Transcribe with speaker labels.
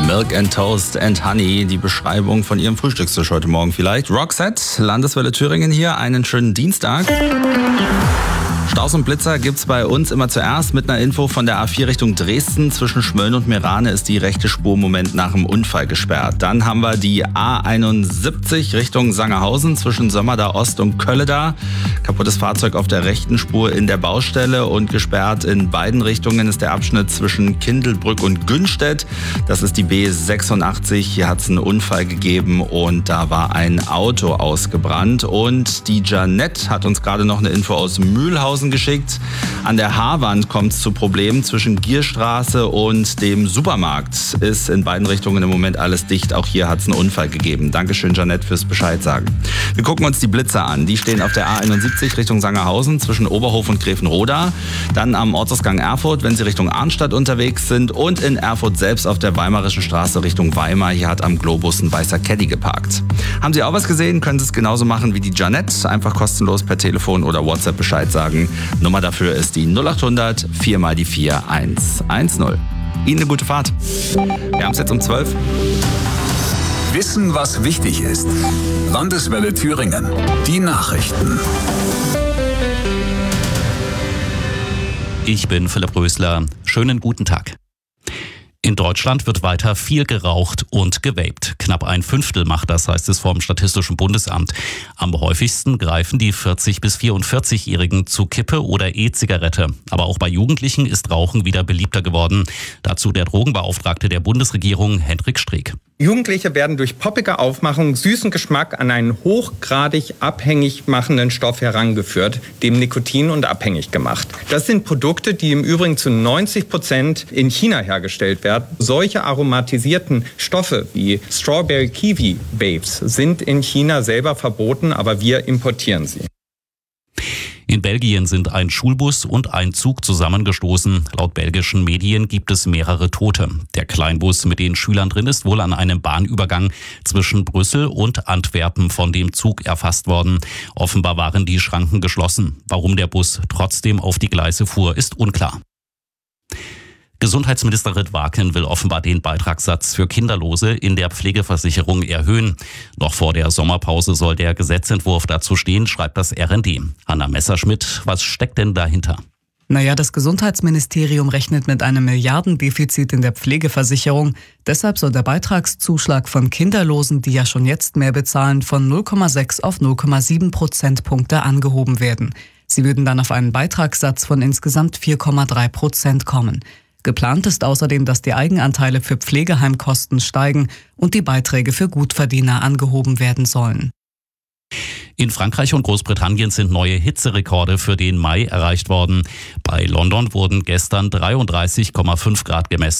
Speaker 1: Milk and Toast and Honey, die Beschreibung von ihrem Frühstückstisch heute Morgen vielleicht. Roxette, Landeswelle Thüringen hier, einen schönen Dienstag. Staus und Blitzer gibt's bei uns immer zuerst mit einer Info von der A4 Richtung Dresden. Zwischen Schmölln und Meerane ist die rechte Spur im Moment nach dem Unfall gesperrt. Dann haben wir die A71 Richtung Sangerhausen zwischen Sömmerda Ost und Kölleda. Kaputtes Fahrzeug auf der rechten Spur in der Baustelle und gesperrt in beiden Richtungen ist der Abschnitt zwischen Kindelbrück und Günstedt. Das ist die B86. Hier hat's einen Unfall gegeben und da war ein Auto ausgebrannt. Und die Janette hat uns gerade noch eine Info aus Mühlhausen geschickt. An der Haarwand kommt es zu Problemen zwischen Gierstraße und dem Supermarkt. Ist in beiden Richtungen im Moment alles dicht. Auch hier hat es einen Unfall gegeben. Dankeschön, Janette, fürs Bescheid sagen. Wir gucken uns die Blitzer an. Die stehen auf der A71 Richtung Sangerhausen zwischen Oberhof und Grevenroda. Dann am Ortsausgang Erfurt, wenn Sie Richtung Arnstadt unterwegs sind. Und in Erfurt selbst auf der Weimarischen Straße Richtung Weimar. Hier hat am Globus ein weißer Caddy geparkt. Haben Sie auch was gesehen? Können Sie es genauso machen wie die Janette. Einfach kostenlos per Telefon oder WhatsApp Bescheid sagen. Nummer dafür ist die 0800 4 mal die 4 110. Ihnen eine gute Fahrt. Wir haben es jetzt um 12.
Speaker 2: Wissen, was wichtig ist. Landeswelle Thüringen. Die Nachrichten.
Speaker 3: Ich bin Philipp Rösler. Schönen guten Tag. In Deutschland wird weiter viel geraucht und gevaped. Knapp 1/5 macht das, heißt es vom Statistischen Bundesamt. Am häufigsten greifen die 40- bis 44-Jährigen zu Kippe oder E-Zigarette. Aber auch bei Jugendlichen ist Rauchen wieder beliebter geworden. Dazu der Drogenbeauftragte der Bundesregierung, Hendrik Streeck.
Speaker 4: Jugendliche werden durch poppige Aufmachung, süßen Geschmack an einen hochgradig abhängig machenden Stoff herangeführt, dem Nikotin und abhängig gemacht. Das sind Produkte, die im Übrigen zu 90% in China hergestellt werden. Solche aromatisierten Stoffe wie Strawberry Kiwi Vapes sind in China selber verboten, aber wir importieren sie.
Speaker 3: In Belgien sind ein Schulbus und ein Zug zusammengestoßen. Laut belgischen Medien gibt es mehrere Tote. Der Kleinbus mit den Schülern drin ist wohl an einem Bahnübergang zwischen Brüssel und Antwerpen von dem Zug erfasst worden. Offenbar waren die Schranken geschlossen. Warum der Bus trotzdem auf die Gleise fuhr, ist unklar. Gesundheitsminister Ritt-Waken will offenbar den Beitragssatz für Kinderlose in der Pflegeversicherung erhöhen. Noch vor der Sommerpause soll der Gesetzentwurf dazu stehen, schreibt das RND. Hanna Messerschmidt, was steckt denn dahinter?
Speaker 5: Das Gesundheitsministerium rechnet mit einem Milliardendefizit in der Pflegeversicherung. Deshalb soll der Beitragszuschlag von Kinderlosen, die ja schon jetzt mehr bezahlen, von 0,6 auf 0,7 Prozentpunkte angehoben werden. Sie würden dann auf einen Beitragssatz von insgesamt 4,3% kommen. Geplant ist außerdem, dass die Eigenanteile für Pflegeheimkosten steigen und die Beiträge für Gutverdiener angehoben werden sollen.
Speaker 3: In Frankreich und Großbritannien sind neue Hitzerekorde für den Mai erreicht worden. Bei London wurden gestern 33,5 Grad gemessen.